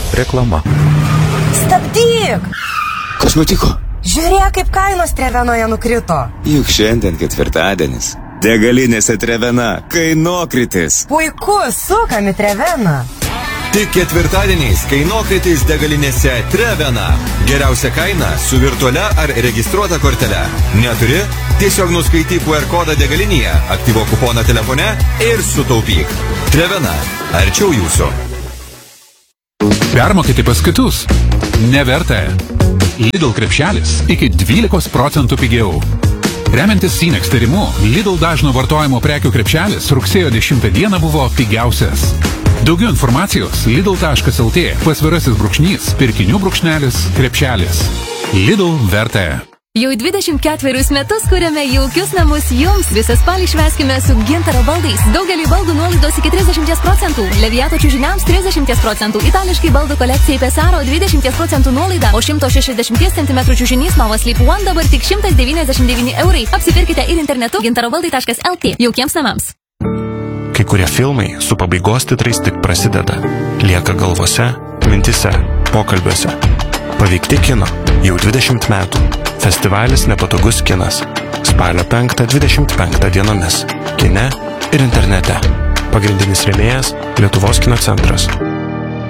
Reklama. Stabdyk! Kas nutiko? Žiūrėk, kaip kainos Trevenoje nukrito. Juk šiandien ketvirtadienis. Degalinėse Trevena kainokritis. Puiku, sukam į Treveną. Tik ketvirtadieniais kainokritis degalinėse Trevena. Geriausia kaina su virtualia ar registruota kortele. Neturi? Tiesiog nuskaityk QR kodą degalinėje, aktyvuok kuponą telefone ir sutaupyk. Trevena. Arčiau jūsų. Permokyti pas kitus? Neverta. Lidl krepšelis iki 12% pigiau. Remiantis Sinex tyrimu, Lidl dažno vartojimo prekių krepšelis rugsėjo 10 dieną buvo pigiausias. Daugiau informacijos lidl.lt / pirkinių / krepšelis. Lidl verta. Jau 24 metus kuriame jaukius namus jums. Visą spalį švęskime su Gintaro baldais. Daugelį baldų nuolaidos iki 30%. Leviato čiužiniams 30%. Itališkai baldų kolekcijai Pesaro 20% nuolaida. O 160 cm čiužinys Nova Sleep One dabar tik 199 eurai. Apsipirkite ir internetu gintarobaldai.lt. Jaukiems namams. Kai kurie filmai su pabaigos titrais tik prasideda. Lieka galvose, mintise, pokalbiuose. Paveikti kino jau 20 metų. Festivalis Nepatogus kinas. Spalio 5-25 dienomis. Kine ir internete. Pagrindinis rėmėjas Lietuvos kino centras.